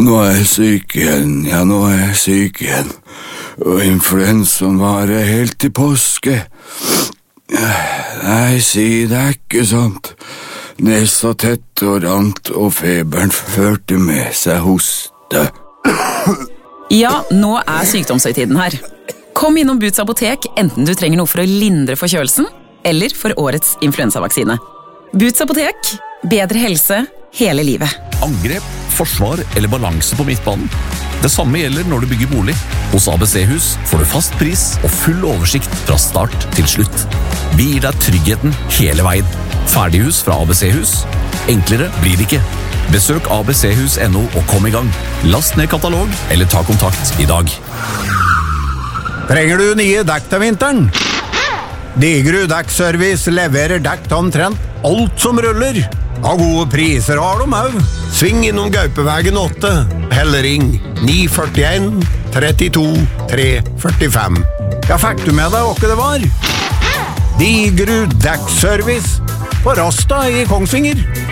Nå er jeg syk igjen, og influensaen varer helt til påske. Nei, si det er ikke sant. Nesa tett og rant, og feberen førte med seg hoste. Ja, nå er sykdomshøytiden her. Kom innom Boots apotek, enten du trenger noe for å lindre forkjølelsen, eller for årets influensavaksine. Boots apotek, bedre helse hele livet. Angrep, forsvar eller balanse på midtbanen. Det samme gjelder når du bygger bolig. Hos ABC-hus får du fast pris og full oversikt fra start til slutt. Vi gir deg tryggheten hele veien. Ferdighus fra ABC-hus. Enklere blir det ikke. Besøk abchus.no og kom i gang. Last ned katalog eller ta kontakt i dag. Trenger du nye dekk til vinteren? Digerud Dekkservice leverer dekk til omtrent alt som ruller. Av gode priser har de også. Sving innom Gaupevegen 8. Hellering 941 32 345. Ja, fikk du med deg hva det var? Digerud Dekkservice på Rasta i Kongsvinger.